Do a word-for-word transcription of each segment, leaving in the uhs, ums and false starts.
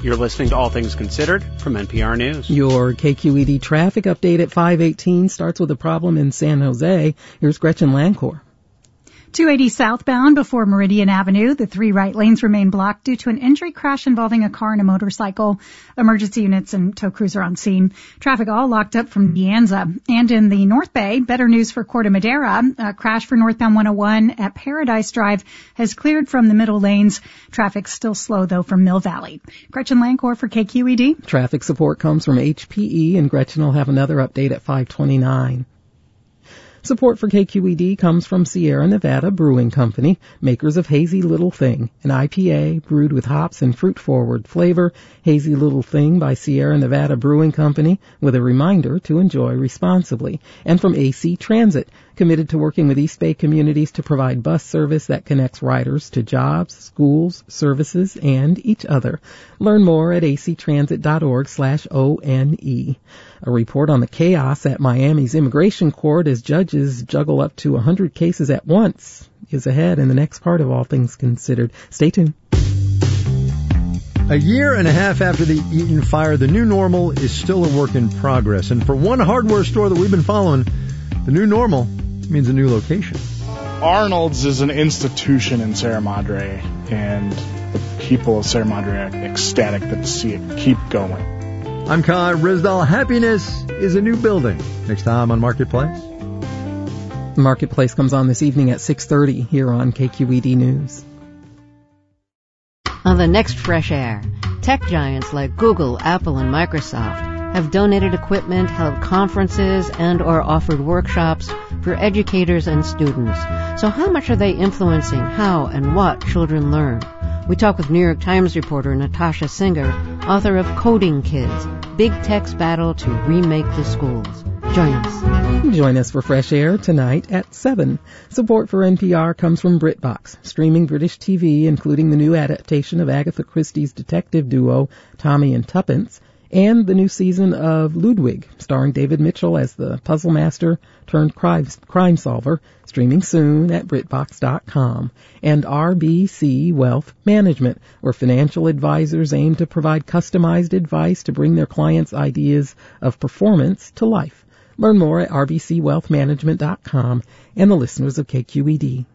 You're listening to All Things Considered from N P R News. Your K Q E D traffic update at five eighteen starts with a problem in San Jose. Here's Gretchen Lancourt. two eighty southbound before Meridian Avenue. The three right lanes remain blocked due to an injury crash involving a car and a motorcycle. Emergency units and tow crews are on scene. Traffic all locked up from De Anza. And in the North Bay, better news for Corte Madera. A crash for northbound one oh one at Paradise Drive has cleared from the middle lanes. Traffic's still slow, though, from Mill Valley. Gretchen Lancourt for K Q E D. Traffic support comes from H P E, and Gretchen will have another update at five twenty-nine. Support for K Q E D comes from Sierra Nevada Brewing Company, makers of Hazy Little Thing, an I P A brewed with hops and fruit-forward flavor. Hazy Little Thing by Sierra Nevada Brewing Company, with a reminder to enjoy responsibly. And from A C Transit, committed to working with East Bay communities to provide bus service that connects riders to jobs, schools, services, and each other. Learn more at actransit.org slash O-N-E. A report on the chaos at Miami's immigration court as judges juggle up to one hundred cases at once is ahead in the next part of All Things Considered. Stay tuned. A year and a half after the Eaton fire, the new normal is still a work in progress. And for one hardware store that we've been following, the new normal means a new location. Arnold's is an institution in Sierra Madre, and the people of Sierra Madre are ecstatic to see it keep going. I'm Kai Rizdal. Happiness is a new building. Next time on Marketplace. Marketplace comes on this evening at six thirty here on K Q E D News. On the next Fresh Air, tech giants like Google, Apple, and Microsoft have donated equipment, held conferences, and or offered workshops for educators and students. So how much are they influencing how and what children learn? We talk with New York Times reporter Natasha Singer, author of Coding Kids, Big Tech's Battle to Remake the Schools. Join us. Join us for Fresh Air tonight at seven. Support for N P R comes from BritBox, streaming British T V, including the new adaptation of Agatha Christie's detective duo, Tommy and Tuppence, and the new season of Ludwig, starring David Mitchell as the puzzle master turned crime, crime solver, streaming soon at Britbox dot com. And R B C Wealth Management, where financial advisors aim to provide customized advice to bring their clients' ideas of performance to life. Learn more at R B C wealth management dot com and the listeners of K Q E D.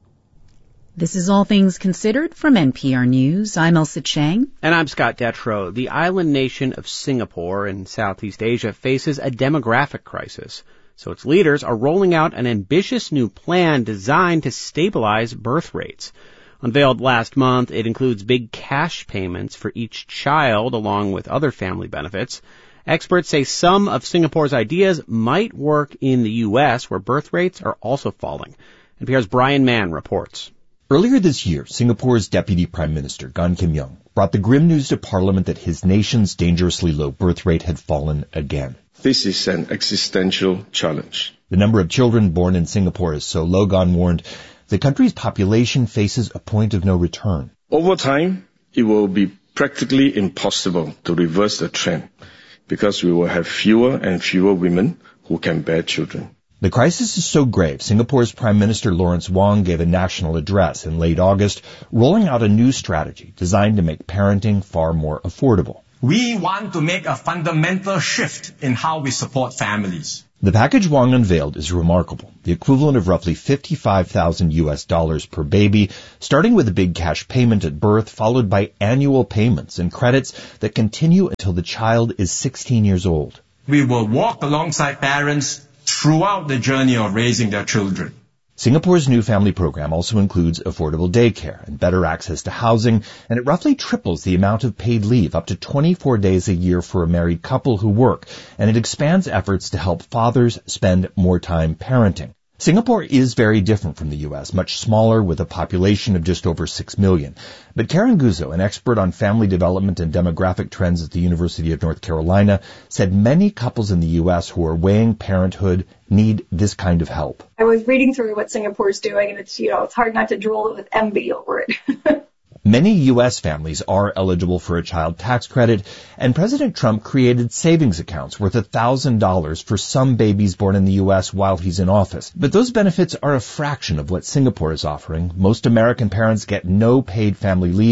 This is All Things Considered from N P R News. I'm Elsa Chang. And I'm Scott Detrow. The island nation of Singapore in Southeast Asia faces a demographic crisis. So its leaders are rolling out an ambitious new plan designed to stabilize birth rates. Unveiled last month, it includes big cash payments for each child along with other family benefits. Experts say some of Singapore's ideas might work in the U S, where birth rates are also falling. N P R's Brian Mann reports. Earlier this year, Singapore's Deputy Prime Minister, Gan Kim Yong, brought the grim news to Parliament that his nation's dangerously low birth rate had fallen again. This is an existential challenge. The number of children born in Singapore is so low, Gan warned, the country's population faces a point of no return. Over time, it will be practically impossible to reverse the trend, because we will have fewer and fewer women who can bear children. The crisis is so grave, Singapore's Prime Minister Lawrence Wong gave a national address in late August, rolling out a new strategy designed to make parenting far more affordable. We want to make a fundamental shift in how we support families. The package Wong unveiled is remarkable, the equivalent of roughly fifty-five thousand U S dollars per baby, starting with a big cash payment at birth, followed by annual payments and credits that continue until the child is sixteen years old. We will walk alongside parents throughout the journey of raising their children. Singapore's new family program also includes affordable daycare and better access to housing, and it roughly triples the amount of paid leave, up to twenty-four days a year for a married couple who work, and it expands efforts to help fathers spend more time parenting. Singapore is very different from the U S, much smaller with a population of just over six million. But Karen Guzzo, an expert on family development and demographic trends at the University of North Carolina, said many couples in the U S who are weighing parenthood need this kind of help. I was reading through what Singapore's doing, and it's, you know, it's hard not to drool with envy over it. Many U S families are eligible for a child tax credit, and President Trump created savings accounts worth one thousand dollars for some babies born in the U S while he's in office. But those benefits are a fraction of what Singapore is offering. Most American parents get no paid family leave,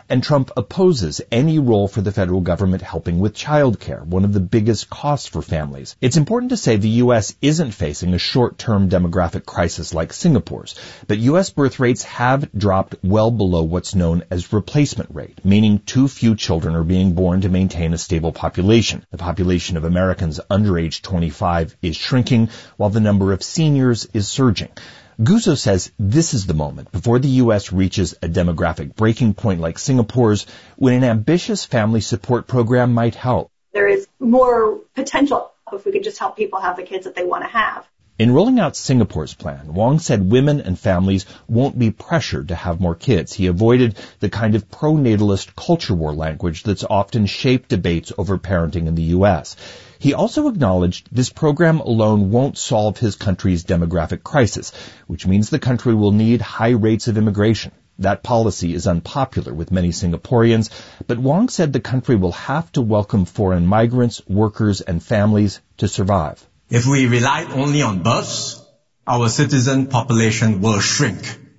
And Trump opposes any role for the federal government helping with childcare, one of the biggest costs for families. It's important to say the U S isn't facing a short-term demographic crisis like Singapore's, but U S birth rates have dropped well below what's known as replacement rate, meaning too few children are being born to maintain a stable population. The population of Americans under age twenty-five is shrinking, while the number of seniors is surging. Guzzo says this is the moment, before the U S reaches a demographic breaking point like Singapore's, when an ambitious family support program might help. There is more potential if we could just help people have the kids that they want to have. In rolling out Singapore's plan, Wong said women and families won't be pressured to have more kids. He avoided the kind of pro-natalist culture war language that's often shaped debates over parenting in the U S. He also acknowledged this program alone won't solve his country's demographic crisis, which means the country will need high rates of immigration. That policy is unpopular with many Singaporeans, but Wong said the country will have to welcome foreign migrants, workers, and families to survive. If we relied only on births, our citizen population will shrink.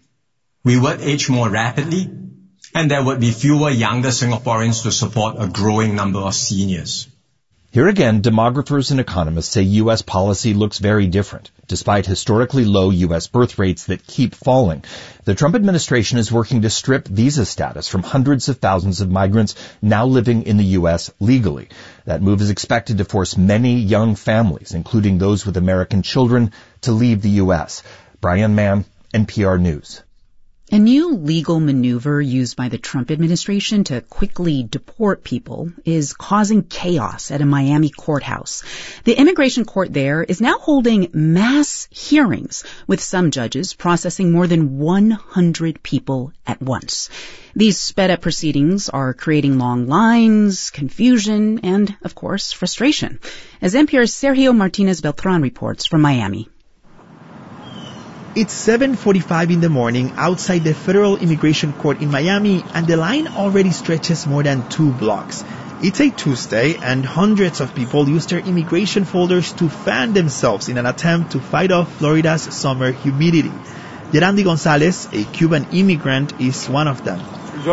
We would age more rapidly, and there would be fewer younger Singaporeans to support a growing number of seniors. Here again, demographers and economists say U S policy looks very different. Despite historically low U S birth rates that keep falling, the Trump administration is working to strip visa status from hundreds of thousands of migrants now living in the U S legally. That move is expected to force many young families, including those with American children, to leave the U S. Brian Mann, N P R News. A new legal maneuver used by the Trump administration to quickly deport people is causing chaos at a Miami courthouse. The immigration court there is now holding mass hearings, with some judges processing more than one hundred people at once. These sped-up proceedings are creating long lines, confusion, and, of course, frustration. As N P R's Sergio Martinez Beltran reports from Miami. It's seven forty-five in the morning outside the Federal Immigration Court in Miami, and the line already stretches more than two blocks. It's a Tuesday, and hundreds of people use their immigration folders to fan themselves in an attempt to fight off Florida's summer humidity. Yerandi Gonzalez, a Cuban immigrant, is one of them.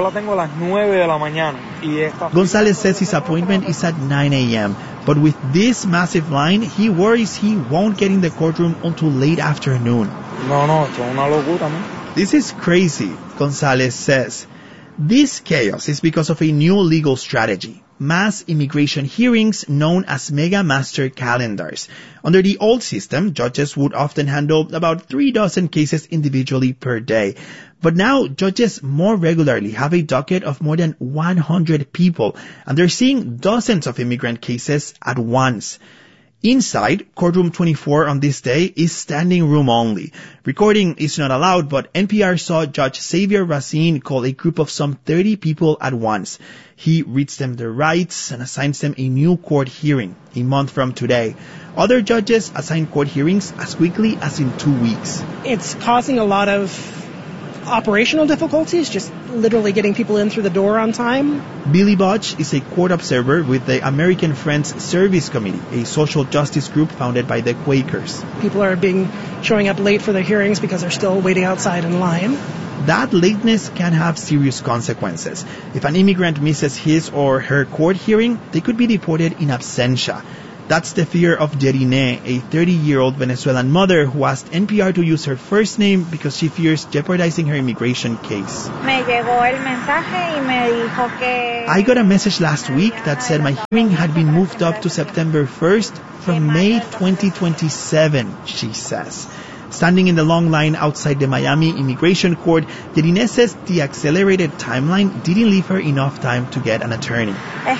Gonzalez says his appointment is at nine a.m., but with this massive line, he worries he won't get in the courtroom until late afternoon. No, no, es una locura, man. This is crazy, Gonzalez says. This chaos is because of a new legal strategy, mass immigration hearings known as mega master calendars. Under the old system, judges would often handle about three dozen cases individually per day. But now, judges more regularly have a docket of more than one hundred people, and they're seeing dozens of immigrant cases at once. Inside, courtroom twenty-four on this day is standing room only. Recording is not allowed, but N P R saw Judge Xavier Racine call a group of some thirty people at once. He reads them their rights and assigns them a new court hearing a month from today. Other judges assign court hearings as quickly as in two weeks. It's causing a lot of operational difficulties, just literally getting people in through the door on time. Billy Budge is a court observer with the American Friends Service Committee, a social justice group founded by the Quakers. People are being showing up late for their hearings because they're still waiting outside in line. That lateness can have serious consequences. If an immigrant misses his or her court hearing, they could be deported in absentia. That's the fear of Jerine, a thirty-year-old Venezuelan mother who asked N P R to use her first name because she fears jeopardizing her immigration case. I got a message last week that said my hearing had been moved up to September first from May twenty twenty-seven, she says. Standing in the long line outside the Miami Immigration Court, Yerine says the accelerated timeline didn't leave her enough time to get an attorney.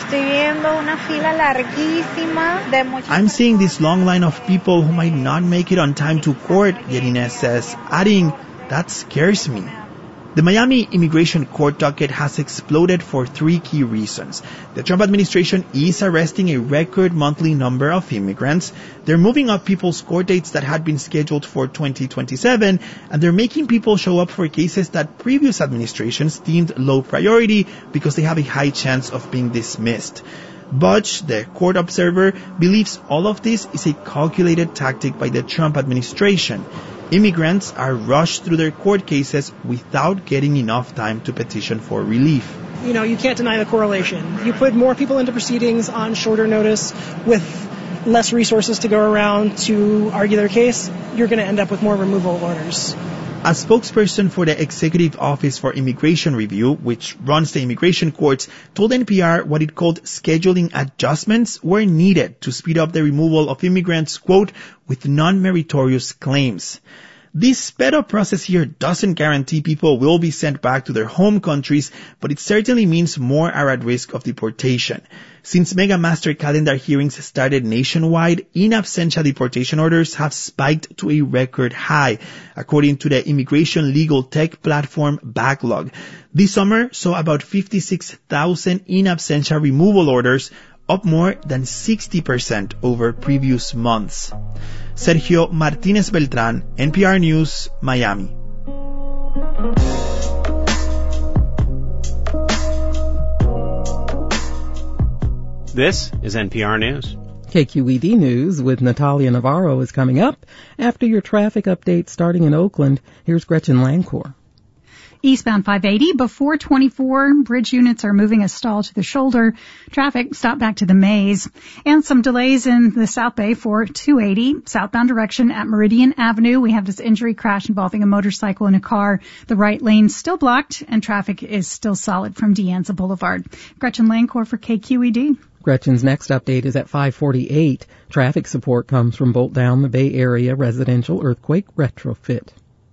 I'm seeing this long line of people who might not make it on time to court, Yerine says, adding, that scares me. The Miami Immigration Court docket has exploded for three key reasons. The Trump administration is arresting a record monthly number of immigrants. They're moving up people's court dates that had been scheduled for twenty twenty-seven, and they're making people show up for cases that previous administrations deemed low priority because they have a high chance of being dismissed. Budge, the court observer, believes all of this is a calculated tactic by the Trump administration. Immigrants are rushed through their court cases without getting enough time to petition for relief. You know, you can't deny the correlation. You put more people into proceedings on shorter notice with less resources to go around to argue their case, you're going to end up with more removal orders. A spokesperson for the Executive Office for Immigration Review, which runs the immigration courts, told N P R what it called scheduling adjustments were needed to speed up the removal of immigrants, quote, with non-meritorious claims. This sped-up process here doesn't guarantee people will be sent back to their home countries, but it certainly means more are at risk of deportation. Since Mega Master Calendar hearings started nationwide, in absentia deportation orders have spiked to a record high, according to the immigration legal tech platform Backlog. This summer saw about fifty-six thousand in absentia removal orders, up more than sixty percent over previous months. Sergio Martinez Beltran, N P R News, Miami. This is N P R News. K Q E D News with Natalia Navarro is coming up. After your traffic update starting in Oakland, here's Gretchen Lancourt. Eastbound five eighty, before twenty-four, bridge units are moving a stall to the shoulder. Traffic stopped back to the maze. And some delays in the South Bay for two eighty, southbound direction at Meridian Avenue. We have this injury crash involving a motorcycle and a car. The right lane's still blocked, and traffic is still solid from De Anza Boulevard. Gretchen Lancourt for K Q E D. Gretchen's next update is at five forty-eight. Traffic support comes from Bolt Down, the Bay Area residential earthquake retrofit.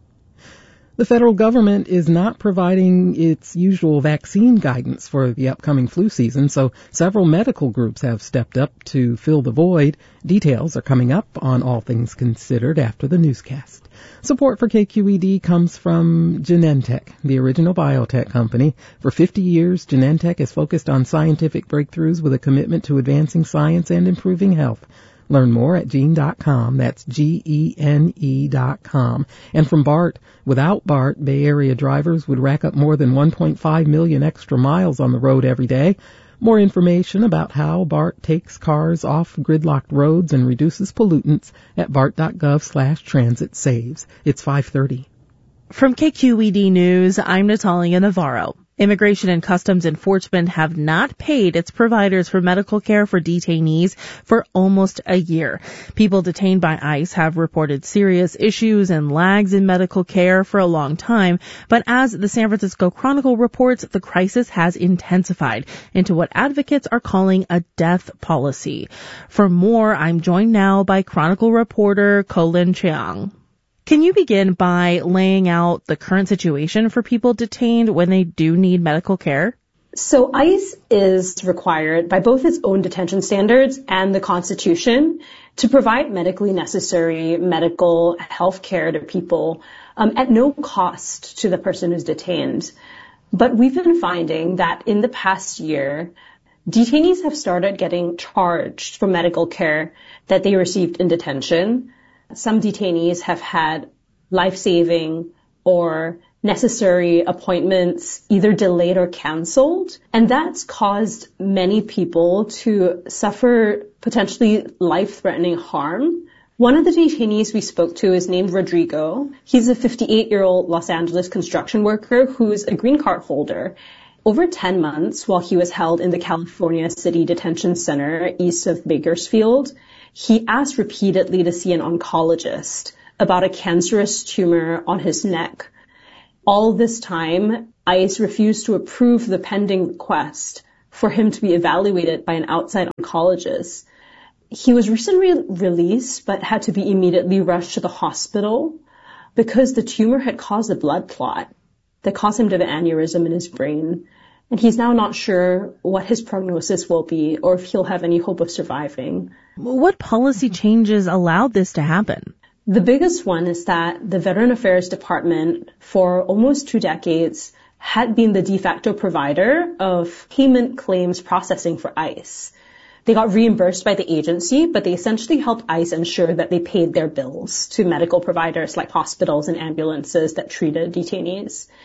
The federal government is not providing its usual vaccine guidance for the upcoming flu season, so several medical groups have stepped up to fill the void. Details are coming up on All Things Considered after the newscast. Support for K Q E D comes from Genentech, the original biotech company. For fifty years, Genentech has focused on scientific breakthroughs with a commitment to advancing science and improving health. Learn more at gene dot com. That's G E N E dot com. And from BART, without BART, Bay Area drivers would rack up more than one point five million extra miles on the road every day. More information about how BART takes cars off gridlocked roads and reduces pollutants at bart dot gov slash transit saves. It's five thirty. From K Q E D News, I'm Natalia Navarro. Immigration and Customs Enforcement have not paid its providers for medical care for detainees for almost a year. People detained by ICE have reported serious issues and lags in medical care for a long time, but as the San Francisco Chronicle reports, the crisis has intensified into what advocates are calling a death policy. For more, I'm joined now by Chronicle reporter Colin Cheong. Can you begin by laying out the current situation for people detained when they do need medical care? So ICE is required by both its own detention standards and the Constitution to provide medically necessary medical health care to people um, at no cost to the person who's detained. But we've been finding that in the past year, detainees have started getting charged for medical care that they received in detention. Some detainees have had life-saving or necessary appointments either delayed or canceled, and that's caused many people to suffer potentially life-threatening harm. One of the detainees we spoke to is named Rodrigo. He's a fifty-eight-year-old Los Angeles construction worker who's a green card holder. Over ten months while he was held in the California City Detention Center east of Bakersfield, he asked repeatedly to see an oncologist about a cancerous tumor on his neck. All this time, ICE refused to approve the pending request for him to be evaluated by an outside oncologist. He was recently released but had to be immediately rushed to the hospital because the tumor had caused a blood clot that caused him to have an aneurysm in his brain. And he's now not sure what his prognosis will be or if he'll have any hope of surviving. What policy changes allowed this to happen? The biggest one is that the Veteran Affairs Department, for almost two decades, had been the de facto provider of payment claims processing for ICE. They got reimbursed by the agency, but they essentially helped ICE ensure that they paid their bills to medical providers like hospitals and ambulances that treated detainees.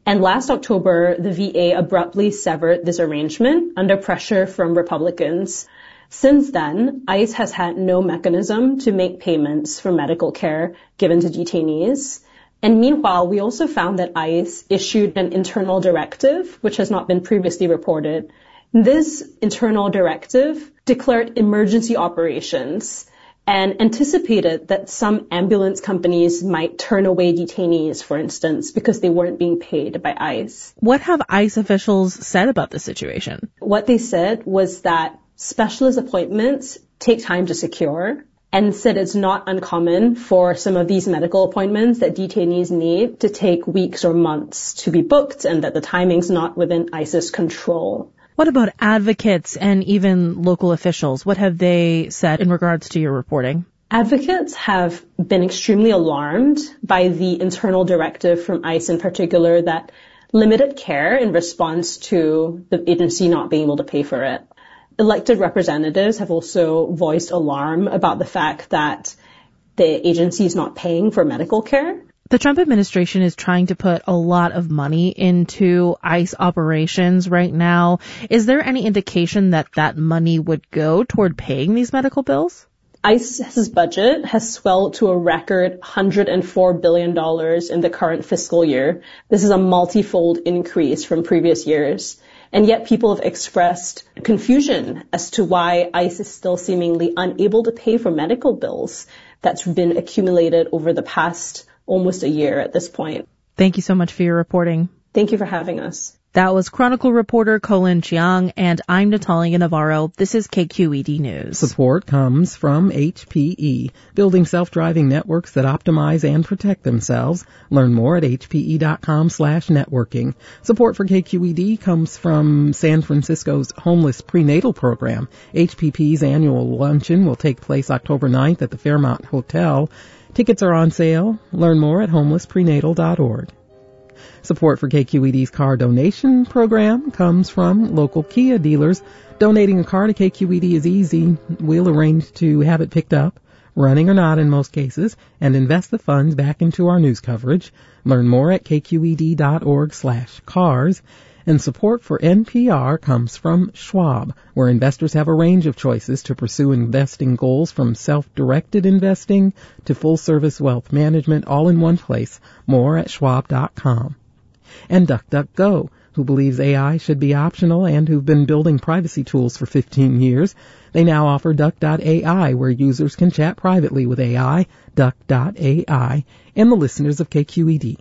And last October, the V A abruptly severed this arrangement under pressure from Republicans. Since then, ICE has had no mechanism to make payments for medical care given to detainees. And meanwhile, we also found that ICE issued an internal directive, which has not been previously reported. This internal directive declared emergency operations and anticipated that some ambulance companies might turn away detainees, for instance, because they weren't being paid by ICE. What have ICE officials said about the situation? What they said was that specialist appointments take time to secure, and said it's not uncommon for some of these medical appointments that detainees need to take weeks or months to be booked, and that the timing's not within ICE's control. What about advocates and even local officials? What have they said in regards to your reporting? Advocates have been extremely alarmed by the internal directive from ICE in particular that limited care in response to the agency not being able to pay for it. Elected representatives have also voiced alarm about the fact that the agency is not paying for medical care. The Trump administration is trying to put a lot of money into ICE operations right now. Is there any indication that that money would go toward paying these medical bills? ICE's budget has swelled to a record one hundred four billion dollars in the current fiscal year. This is a multi-fold increase from previous years. And yet people have expressed confusion as to why ICE is still seemingly unable to pay for medical bills that's been accumulated over the past almost a year at this point. Thank you so much for your reporting. Thank you for having us. That was Chronicle reporter Colin Chiang, and I'm Natalia Navarro. This is K Q E D News. Support comes from H P E, building self-driving networks that optimize and protect themselves. Learn more at hpe.com slash networking. Support for K Q E D comes from San Francisco's Homeless Prenatal Program. H P P's annual luncheon will take place October ninth at the Fairmont Hotel. Tickets are on sale. Learn more at homeless prenatal dot org. Support for K Q E D's car donation program comes from local Kia dealers. Donating a car to K Q E D is easy. We'll arrange to have it picked up, running or not in most cases, and invest the funds back into our news coverage. Learn more at kqed.org slash cars. And support for N P R comes from Schwab, where investors have a range of choices to pursue investing goals from self-directed investing to full-service wealth management, all in one place. More at schwab dot com. And DuckDuckGo, who believes A I should be optional and who've been building privacy tools for fifteen years. They now offer Duck dot A I, where users can chat privately with A I, Duck dot A I, and the listeners of K Q E D.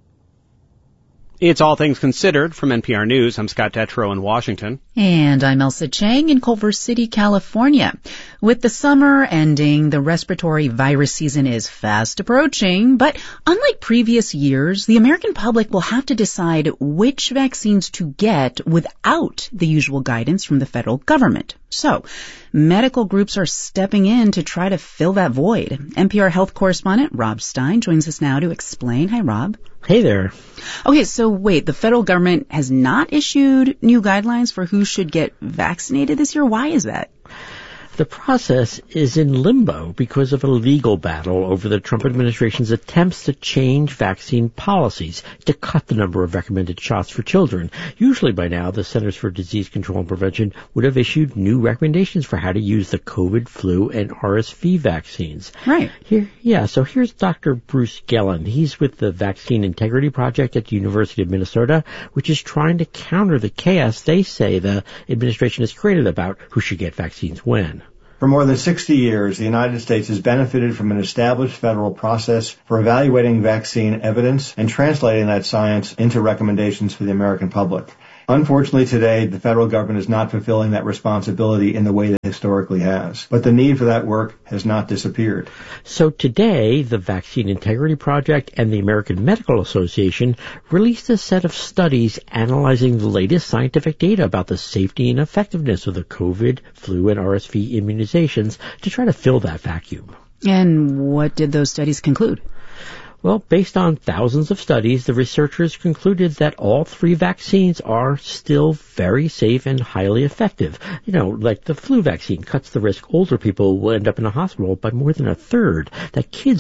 It's All Things Considered from N P R News. I'm Scott Detrow in Washington. And I'm Elsa Chang in Culver City, California. With the summer ending, the respiratory virus season is fast approaching. But unlike previous years, the American public will have to decide which vaccines to get without the usual guidance from the federal government. So, medical groups are stepping in to try to fill that void. N P R health correspondent Rob Stein joins us now to explain. Hi, Rob. Hey there. Okay, so wait, the federal government has not issued new guidelines for who should get vaccinated this year? Why is that? The process is in limbo because of a legal battle over the Trump administration's attempts to change vaccine policies to cut the number of recommended shots for children. Usually by now, the Centers for Disease Control and Prevention would have issued new recommendations for how to use the COVID, flu, and R S V vaccines. Right. Here, yeah, so here's Doctor Bruce Gellin. He's with the Vaccine Integrity Project at the University of Minnesota, which is trying to counter the chaos they say the administration has created about who should get vaccines when. For more than sixty years, the United States has benefited from an established federal process for evaluating vaccine evidence and translating that science into recommendations for the American public. Unfortunately, today, the federal government is not fulfilling that responsibility in the way that it historically has. But the need for that work has not disappeared. So today, the Vaccine Integrity Project and the American Medical Association released a set of studies analyzing the latest scientific data about the safety and effectiveness of the COVID, flu, and R S V immunizations to try to fill that vacuum. And what did those studies conclude? Well, based on thousands of studies, the researchers concluded that all three vaccines are still very safe and highly effective. You know, like the flu vaccine cuts the risk older people will end up in a hospital by more than a third, that kids will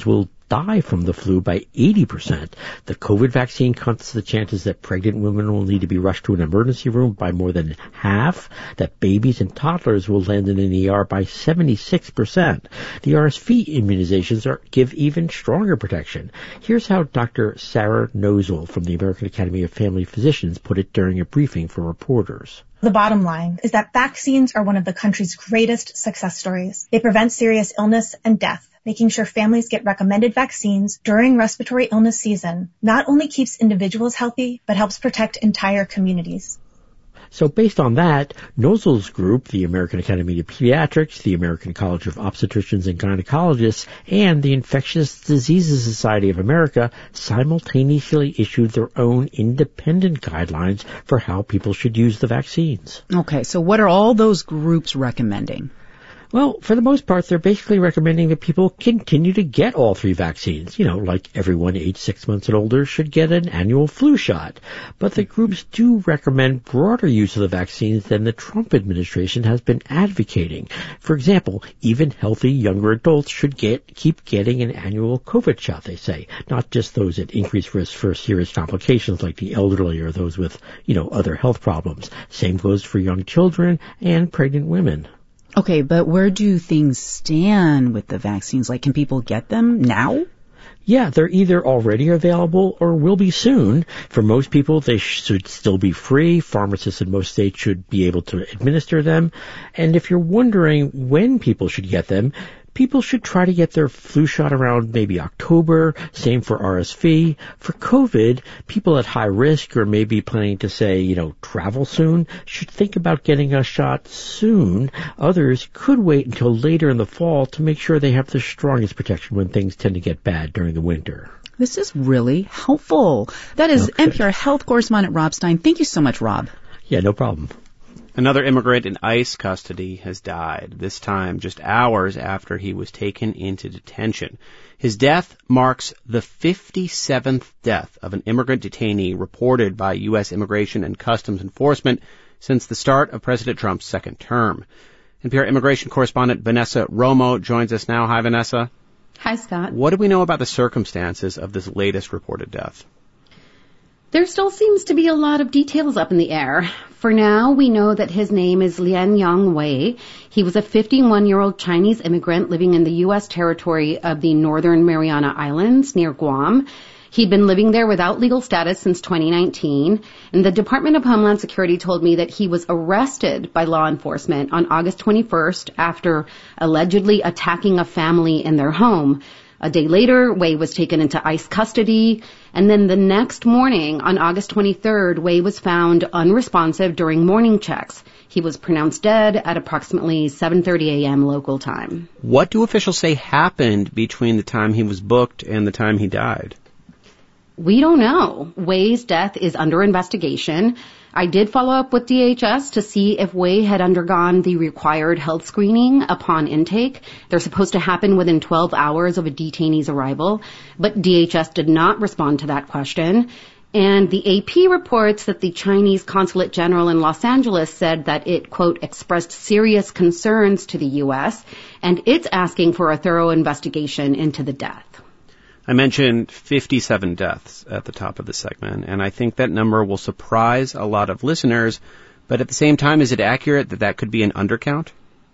die from the flu by eighty percent. The COVID vaccine cuts the chances that pregnant women will need to be rushed to an emergency room by more than half, that babies and toddlers will land in an E R by seventy-six percent. The R S V immunizations are, give even stronger protection. Here's how Doctor Sarah Nozel from the American Academy of Family Physicians put it during a briefing for reporters. The bottom line is that vaccines are one of the country's greatest success stories. They prevent serious illness and death. Making sure families get recommended vaccines during respiratory illness season not only keeps individuals healthy, but helps protect entire communities. So based on that, Nozel's group, the American Academy of Pediatrics, the American College of Obstetricians and Gynecologists, and the Infectious Diseases Society of America simultaneously issued their own independent guidelines for how people should use the vaccines. Okay, so what are all those groups recommending? Well, for the most part, they're basically recommending that people continue to get all three vaccines. You know, like everyone aged six months and older should get an annual flu shot. But the groups do recommend broader use of the vaccines than the Trump administration has been advocating. For example, even healthy younger adults should get keep getting an annual COVID shot, they say, not just those at increased risk for serious complications like the elderly or those with, you know, other health problems. Same goes for young children and pregnant women. Okay, but where do things stand with the vaccines? Like, can people get them now? Yeah, they're either already available or will be soon. For most people, they should still be free. Pharmacists in most states should be able to administer them. And if you're wondering when people should get them, people should try to get their flu shot around maybe October. Same for R S V. For COVID, people at high risk or maybe planning to, say, you know, travel soon should think about getting a shot soon. Others could wait until later in the fall to make sure they have the strongest protection when things tend to get bad during the winter. This is really helpful. That is okay. N P R health correspondent Rob Stein. Thank you so much, Rob. Yeah, no problem. Another immigrant in ICE custody has died, this time just hours after he was taken into detention. His death marks the fifty-seventh death of an immigrant detainee reported by U S Immigration and Customs Enforcement since the start of President Trump's second term. N P R immigration correspondent Vanessa Romo joins us now. Hi, Vanessa. Hi, Scott. What do we know about the circumstances of this latest reported death? There still seems to be a lot of details up in the air. For now, we know that his name is Lian Yang Wei. He was a fifty-one-year-old Chinese immigrant living in the U S territory of the Northern Mariana Islands near Guam. He'd been living there without legal status since twenty nineteen, and the Department of Homeland Security told me that he was arrested by law enforcement on August twenty-first after allegedly attacking a family in their home. A day later, Wei was taken into ICE custody, and then the next morning, on August twenty-third, Wei was found unresponsive during morning checks. He was pronounced dead at approximately seven thirty a.m. local time. What do officials say happened between the time he was booked and the time he died? We don't know. Wei's death is under investigation. I did follow up with D H S to see if Wei had undergone the required health screening upon intake. They're supposed to happen within twelve hours of a detainee's arrival, but D H S did not respond to that question. And the A P reports that the Chinese Consulate General in Los Angeles said that it, quote, expressed serious concerns to the U S, and it's asking for a thorough investigation into the death. I mentioned fifty-seven deaths at the top of the segment, and I think that number will surprise a lot of listeners, but at the same time, is it accurate that that could be an undercount?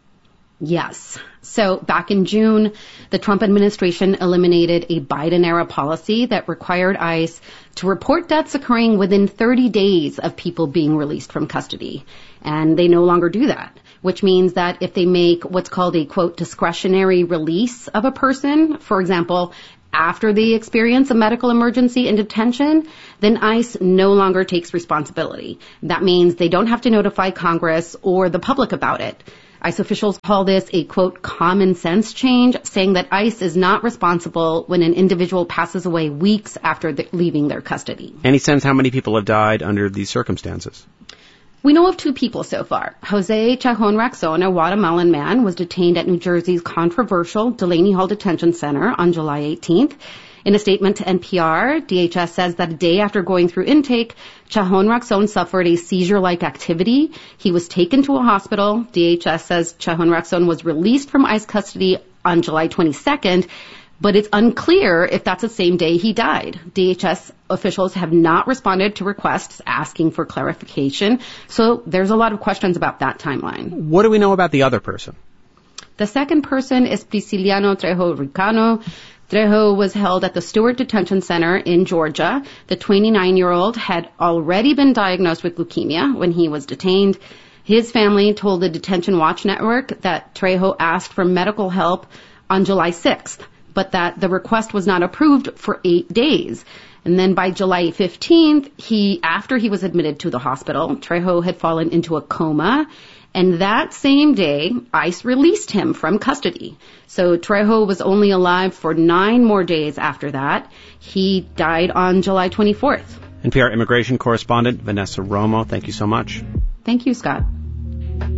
Yes. So back in June, the Trump administration eliminated a Biden-era policy that required ICE to report deaths occurring within thirty days of people being released from custody. And they no longer do that, which means that if they make what's called a, quote, discretionary release of a person, for example, after they experience a medical emergency in detention, then ICE no longer takes responsibility. That means they don't have to notify Congress or the public about it. ICE officials call this a, quote, common sense change, saying that ICE is not responsible when an individual passes away weeks after the, leaving their custody. Any sense how many people have died under these circumstances? We know of two people so far. Jose Chajon Raxon, a Guatemalan man, was detained at New Jersey's controversial Delaney Hall Detention Center on July eighteenth. In a statement to N P R, D H S says that a day after going through intake, Chajon Raxon suffered a seizure-like activity. He was taken to a hospital. D H S says Chajon Raxon was released from ICE custody on July twenty-second, but it's unclear if that's the same day he died. D H S officials have not responded to requests asking for clarification, so there's a lot of questions about that timeline. What do we know about the other person? The second person is Prisciliano Trejo Ricano. Trejo was held at the Stewart Detention Center in Georgia. The twenty-nine-year-old had already been diagnosed with leukemia when he was detained. His family told the Detention Watch Network that Trejo asked for medical help on July sixth, but that the request was not approved for eight days. And then by July fifteenth, he, after he was admitted to the hospital, Trejo had fallen into a coma. And that same day, ICE released him from custody. So Trejo was only alive for nine more days after that. He died on July twenty-fourth. N P R immigration correspondent Vanessa Romo, thank you so much. Thank you, Scott.